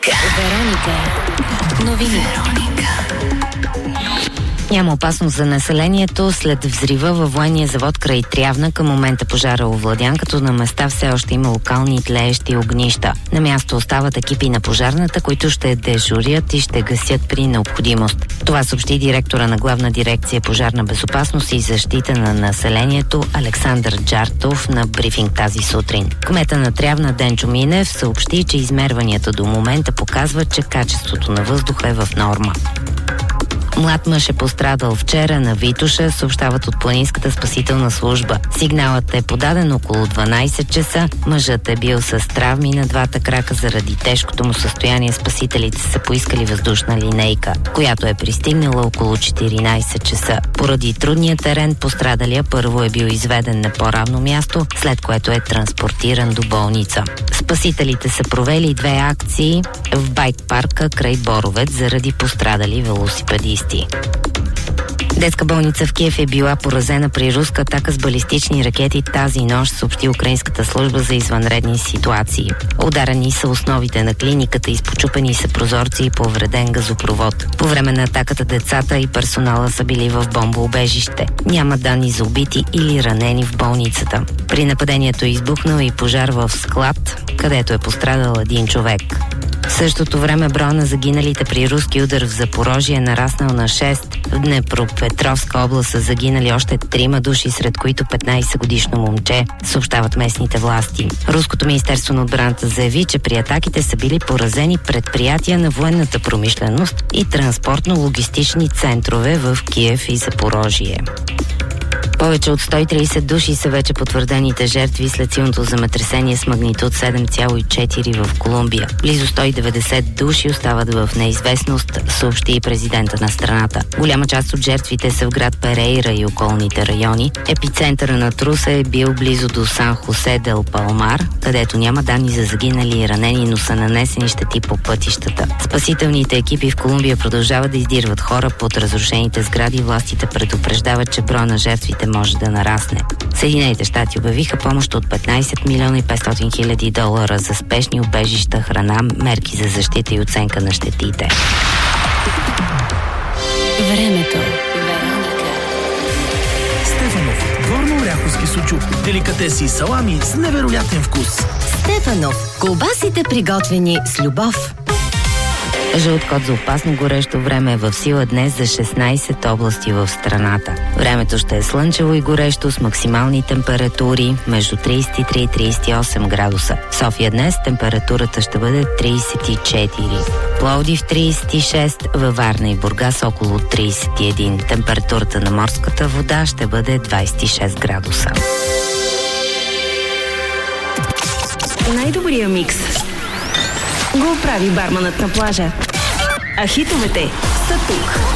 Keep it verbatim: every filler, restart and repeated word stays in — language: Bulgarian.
Вероника. Вероника. Новини. Вероника. Няма опасност за населението след взрива във военния завод край Трявна. Към момента пожара е овладян, като на места все още има локални тлеещи огнища. На място остават екипи на пожарната, които ще дежурят и ще гасят при необходимост. Това съобщи директора на Главна дирекция пожарна безопасност и защита на населението Александър Джартов на брифинг тази сутрин. Кмета на Трявна Денчо Минев съобщи, че измерванията до момента показват, че качеството на въздуха е в норма. Млад мъж е пострадал вчера на Витоша, съобщават от Планинската спасителна служба. Сигналът е подаден около дванайсет часа. Мъжът е бил с травми на двата крака. Заради тежкото му състояние спасителите са поискали въздушна линейка, която е пристигнала около четиринайсет часа. Поради трудния терен пострадалия първо е бил изведен на по-равно място, след което е транспортиран до болница. Спасителите са провели две акции в байк парка край Боровец заради пострадали велосипедисти. Детска болница в Киев е била поразена при руска атака с балистични ракети тази нощ, съобщи Украинската служба за извънредни ситуации. Ударени са основите на клиниката, изпочупени са прозорци и повреден газопровод. По време на атаката децата и персонала са били в бомбоубежище. Няма данни за убити или ранени в болницата. При нападението е избухнал и пожар в склад, където е пострадал един човек. В същото време броя на загиналите при руски удар в Запорожие е нараснал на шест. В Днепропетровска област са загинали още трима души, сред които петнайсетгодишно момче, съобщават местните власти. Руското министерство на отбраната заяви, че при атаките са били поразени предприятия на военната промишленост и транспортно-логистични центрове в Киев и Запорожие. Повече от сто и трийсет души са вече потвърдените жертви след силното земетресение с магнитуд седем цяло и четири в Колумбия. Близо сто и деветдесет души остават в неизвестност, съобщи и президента на страната. Голяма част от жертвите са в град Перейра и околните райони. Епицентъра на труса е бил близо до Сан Хосе дел Палмар, където няма данни за загинали и ранени, но са нанесени щети по пътищата. Спасителните екипи в Колумбия продължават да издирват хора под разрушените сгради. Властите предупреждават, че броя на жертвите може да нарасне. Съединените щати обявиха помощ от петнайсет милиона и петстотин хиляди долара за спешни убежища, храна, мерки за защита и оценка на щетите. Времето. Стефанов. Горно-оряховски сучук. Деликатеси и салами с невероятен вкус. Стефанов. Колбасите приготвени с любов. Жълт код за опасно горещо време е в сила днес за шестнайсет области в страната. Времето ще е слънчево и горещо с максимални температури между трийсет и три и трийсет и осем градуса. В София днес температурата ще бъде трийсет и четири. Пловдив трийсет и шест, във Варна и Бургас около трийсет и един. Температурата на морската вода ще бъде двайсет и шест градуса. Най-добрия микс го прави барманът на плажа. А хитовете са тук.